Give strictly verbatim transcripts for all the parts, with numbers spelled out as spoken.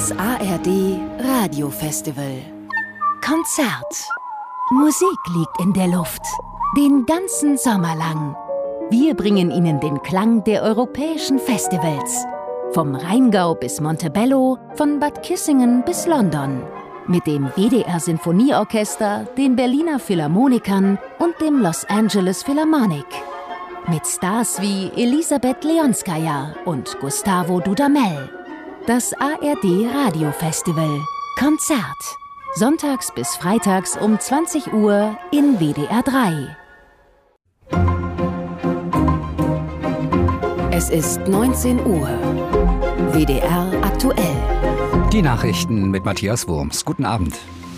Das A R D Radiofestival. Konzert. Musik liegt in der Luft. Den ganzen Sommer lang. Wir bringen Ihnen den Klang der europäischen Festivals. Vom Rheingau bis Montebello, von Bad Kissingen bis London. Mit dem W D R Sinfonieorchester, den Berliner Philharmonikern und dem Los Angeles Philharmonic. Mit Stars wie Elisabeth Leonskaya und Gustavo Dudamel. Das A R D Radiofestival. Konzert. Sonntags bis freitags um zwanzig Uhr in W D R drei. Es ist neunzehn Uhr. W D R aktuell. Die Nachrichten mit Matthias Wurms. Guten Abend.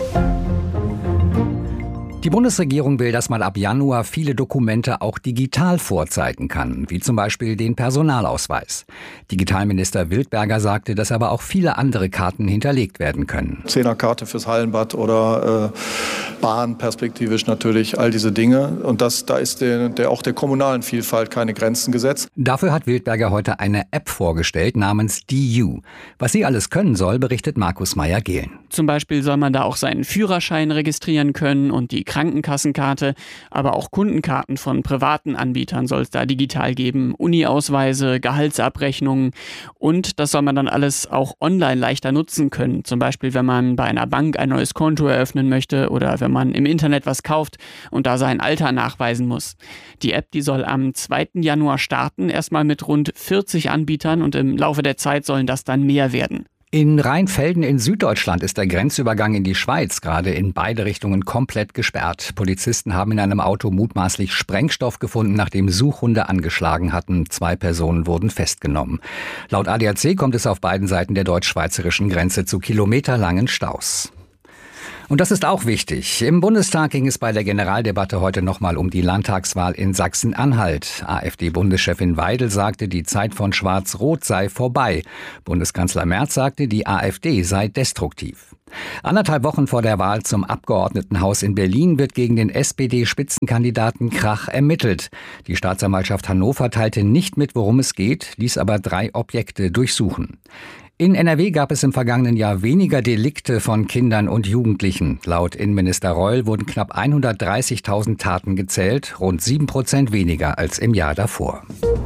Die Bundesregierung will, dass man ab Januar viele Dokumente auch digital vorzeigen kann, wie zum Beispiel den Personalausweis. Digitalminister Wildberger sagte, dass aber auch viele andere Karten hinterlegt werden können. Zehnerkarte fürs Hallenbad oder äh, Bahn perspektivisch natürlich, all diese Dinge. Und das, da ist der, der, auch der kommunalen Vielfalt keine Grenzen gesetzt. Dafür hat Wildberger heute eine App vorgestellt namens D U. Was sie alles können soll, berichtet Markus Meyer-Gehlen. Zum Beispiel soll man da auch seinen Führerschein registrieren können und die Krankenkassenkarte, aber auch Kundenkarten von privaten Anbietern soll es da digital geben, Uni-Ausweise, Gehaltsabrechnungen und das soll man dann alles auch online leichter nutzen können. Zum Beispiel, wenn man bei einer Bank ein neues Konto eröffnen möchte oder wenn man im Internet was kauft und da sein Alter nachweisen muss. Die App, die soll am zweiten Januar starten, erstmal mit rund vierzig Anbietern und im Laufe der Zeit sollen das dann mehr werden. In Rheinfelden in Süddeutschland ist der Grenzübergang in die Schweiz gerade in beide Richtungen komplett gesperrt. Polizisten haben in einem Auto mutmaßlich Sprengstoff gefunden, nachdem Suchhunde angeschlagen hatten. Zwei Personen wurden festgenommen. Laut A D A C kommt es auf beiden Seiten der deutsch-schweizerischen Grenze zu kilometerlangen Staus. Und das ist auch wichtig. Im Bundestag ging es bei der Generaldebatte heute nochmal um die Landtagswahl in Sachsen-Anhalt. AfD-Bundeschefin Weidel sagte, die Zeit von Schwarz-Rot sei vorbei. Bundeskanzler Merz sagte, die AfD sei destruktiv. Anderthalb Wochen vor der Wahl zum Abgeordnetenhaus in Berlin wird gegen den S P D-Spitzenkandidaten Krach ermittelt. Die Staatsanwaltschaft Hannover teilte nicht mit, worum es geht, ließ aber drei Objekte durchsuchen. In N R W gab es im vergangenen Jahr weniger Delikte von Kindern und Jugendlichen. Laut Innenminister Reul wurden knapp hundertdreißigtausend Taten gezählt, rund sieben Prozent weniger als im Jahr davor.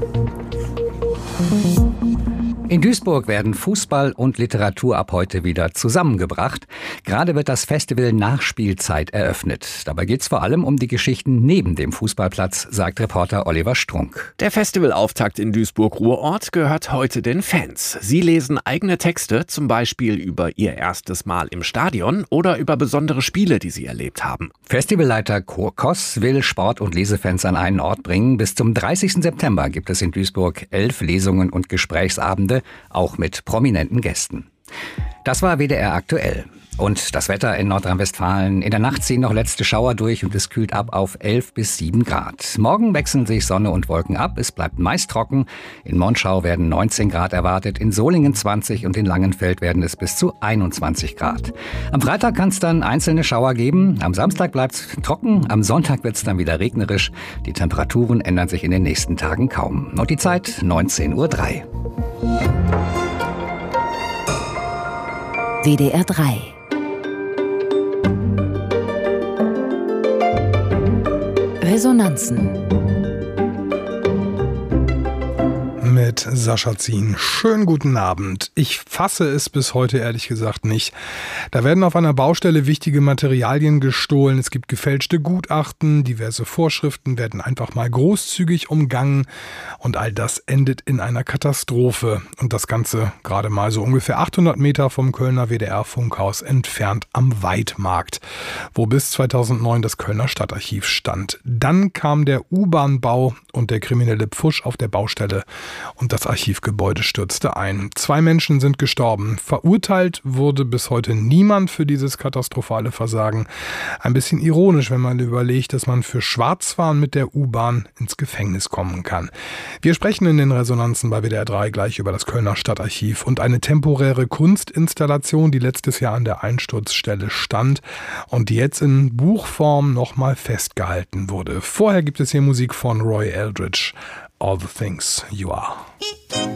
In Duisburg werden Fußball und Literatur ab heute wieder zusammengebracht. Gerade wird das Festival Nachspielzeit eröffnet. Dabei geht es vor allem um die Geschichten neben dem Fußballplatz, sagt Reporter Oliver Strunk. Der Festivalauftakt in Duisburg-Ruhrort gehört heute den Fans. Sie lesen eigene Texte, zum Beispiel über ihr erstes Mal im Stadion oder über besondere Spiele, die sie erlebt haben. Festivalleiter Kurt Koss will Sport- und Lesefans an einen Ort bringen. Bis zum dreißigsten September gibt es in Duisburg elf Lesungen und Gesprächsabende, auch mit prominenten Gästen. Das war W D R aktuell. Und das Wetter in Nordrhein-Westfalen. In der Nacht ziehen noch letzte Schauer durch und es kühlt ab auf elf bis sieben Grad. Morgen wechseln sich Sonne und Wolken ab. Es bleibt meist trocken. In Monschau werden neunzehn Grad erwartet, in Solingen zwanzig und in Langenfeld werden es bis zu einundzwanzig Grad. Am Freitag kann es dann einzelne Schauer geben. Am Samstag bleibt es trocken. Am Sonntag wird es dann wieder regnerisch. Die Temperaturen ändern sich in den nächsten Tagen kaum. Und die Zeit neunzehn Uhr drei. W D R drei. Resonanzen. Mit Sascha Zien. Schönen guten Abend. Ich fasse es bis heute ehrlich gesagt nicht. Da werden auf einer Baustelle wichtige Materialien gestohlen. Es gibt gefälschte Gutachten, diverse Vorschriften werden einfach mal großzügig umgangen und all das endet in einer Katastrophe. Und das Ganze gerade mal so ungefähr achthundert Meter vom Kölner W D R-Funkhaus entfernt am Weidmarkt, wo bis zweitausendneun das Kölner Stadtarchiv stand. Dann kam der U-Bahn-Bau und der kriminelle Pfusch auf der Baustelle und das Archivgebäude stürzte ein. Zwei Menschen sind gestorben. Verurteilt wurde bis heute niemand für dieses katastrophale Versagen. Ein bisschen ironisch, wenn man überlegt, dass man für Schwarzfahren mit der U-Bahn ins Gefängnis kommen kann. Wir sprechen in den Resonanzen bei W D R drei gleich über das Kölner Stadtarchiv und eine temporäre Kunstinstallation, die letztes Jahr an der Einsturzstelle stand und die jetzt in Buchform nochmal festgehalten wurde. Vorher gibt es hier Musik von Roy Eldridge. All the Things You Are.